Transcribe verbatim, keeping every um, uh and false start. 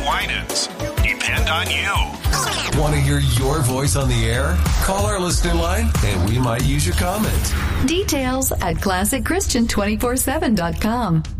Winans. Depend on you. Want to hear your voice on the air? Call our listener line and we might use your comment. Details at classic christian two forty-seven dot com.